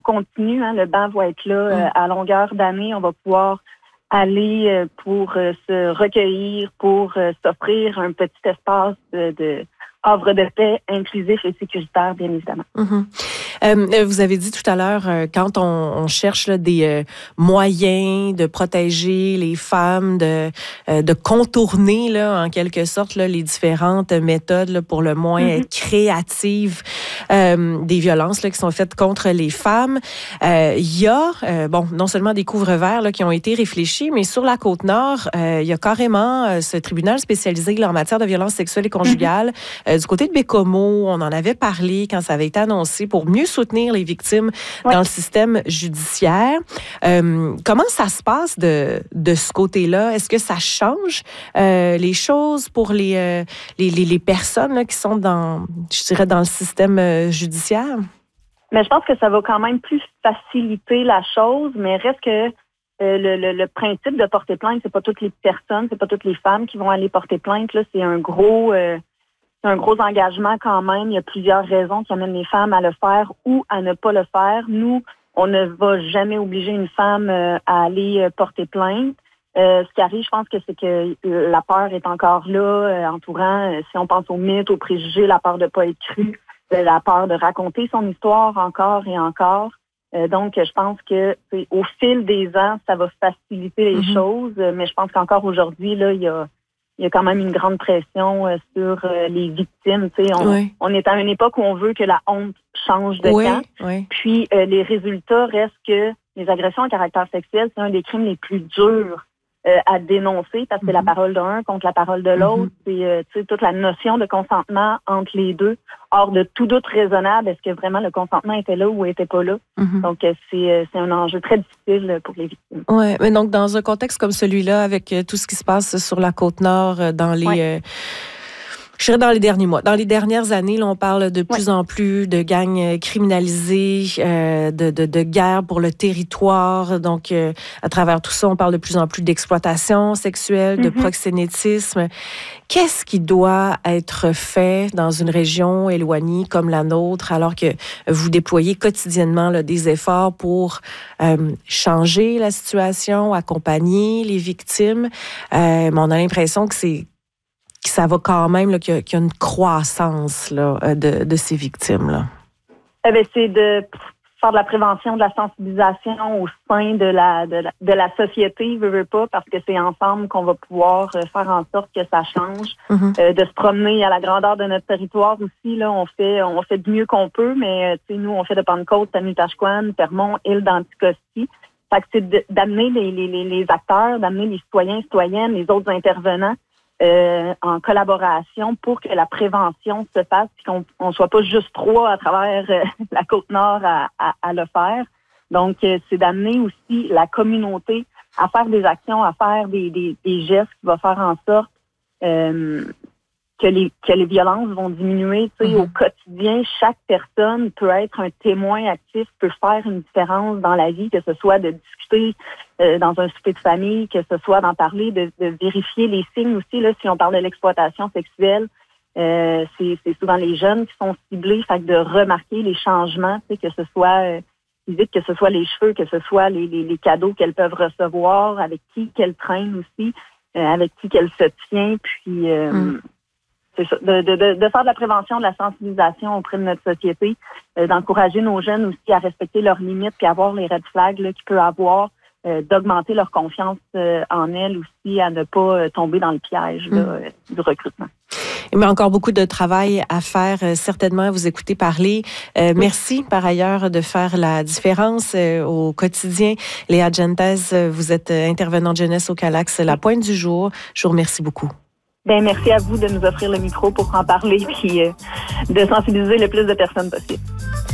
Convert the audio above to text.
continue. Hein, le banc va être là à longueur d'année. On va pouvoir aller pour se recueillir, pour s'offrir un petit espace de havre de paix inclusif et sécuritaire, bien évidemment. Vous avez dit tout à l'heure, quand on cherche là, des moyens de protéger les femmes, de contourner là, en quelque sorte là, les différentes méthodes là, pour le moins être créatives des violences là, qui sont faites contre les femmes, il y a non seulement des couvre-verts là, qui ont été réfléchis, mais sur la Côte-Nord, il y a carrément ce tribunal spécialisé là, en matière de violences sexuelles et conjugales. Du côté de Bécomo, on en avait parlé quand ça avait été annoncé pour mieux soutenir les victimes dans le système judiciaire. Comment ça se passe de ce côté-là? Est-ce que ça change les choses pour les personnes là, qui sont dans le système judiciaire? Mais je pense que ça va quand même plus faciliter la chose, mais reste que le principe de porter plainte, c'est pas toutes les personnes, c'est pas toutes les femmes qui vont aller porter plainte. Là, c'est un gros engagement quand même. Il y a plusieurs raisons qui amènent les femmes à le faire ou à ne pas le faire. Nous, on ne va jamais obliger une femme à aller porter plainte. Ce qui arrive, je pense que c'est que la peur est encore là, entourant, si on pense aux mythes, aux préjugés, la peur de pas être crue, la peur de raconter son histoire encore et encore. Donc, je pense que au fil des ans, ça va faciliter les choses, mais je pense qu'encore aujourd'hui, là, il y a quand même une grande pression sur les victimes. On est à une époque où on veut que la honte change de camp. Puis les résultats restent que les agressions à caractère sexuel, c'est un des crimes les plus durs à dénoncer parce que c'est la parole d'un contre la parole de l'autre. C'est toute la notion de consentement entre les deux. Hors de tout doute raisonnable, est-ce que vraiment le consentement était là ou était pas là? Donc, c'est un enjeu très difficile pour les victimes. Oui, mais donc dans un contexte comme celui-là, avec tout ce qui se passe sur la Côte-Nord, dans les... Je dirais dans les derniers mois. Dans les dernières années, là, on parle de plus en plus de gangs criminalisés, de guerre pour le territoire. Donc, à travers tout ça, on parle de plus en plus d'exploitation sexuelle, de proxénétisme. Qu'est-ce qui doit être fait dans une région éloignée comme la nôtre, alors que vous déployez quotidiennement là, des efforts pour changer la situation, accompagner les victimes? Mais on a l'impression que ça va quand même, là, qu'il y a une croissance là, de ces victimes-là. C'est de faire de la prévention, de la sensibilisation au sein de la société, veut pas, parce que c'est ensemble qu'on va pouvoir faire en sorte que ça change. De se promener à la grandeur de notre territoire aussi, là, on fait du mieux qu'on peut, mais nous, on fait de Pentecôte, Tamu-Tashquan, Fermont, île d'Anticosti. Fait que c'est d'amener les acteurs, d'amener les citoyens, les autres intervenants en collaboration pour que la prévention se fasse et qu'on soit pas juste trois à travers la Côte-Nord à le faire. Donc, c'est d'amener aussi la communauté à faire des actions, à faire des gestes qui vont faire en sorte que les violences vont diminuer. Au quotidien, chaque personne peut être un témoin actif, peut faire une différence dans la vie, que ce soit de discuter dans un souper de famille, que ce soit d'en parler, de vérifier les signes aussi. Là, si on parle de l'exploitation sexuelle, c'est souvent les jeunes qui sont ciblés, fait que de remarquer les changements, que ce soit physique, que ce soit les cheveux, que ce soit les cadeaux qu'elles peuvent recevoir, avec qui qu'elles traînent aussi, avec qui qu'elles se tiennent, puis c'est ça, de faire de la prévention, de la sensibilisation auprès de notre société, d'encourager nos jeunes aussi à respecter leurs limites puis à voir les red flags là, qu'ils peuvent avoir, d'augmenter leur confiance en elles aussi, à ne pas tomber dans le piège là, du recrutement. Mais encore beaucoup de travail à faire, certainement, vous écoutez parler. Merci, par ailleurs, de faire la différence au quotidien. Léa Gentes, vous êtes intervenante jeunesse au Calax La Pointe du Jour. Je vous remercie beaucoup. Merci à vous de nous offrir le micro pour en parler et de sensibiliser le plus de personnes possible.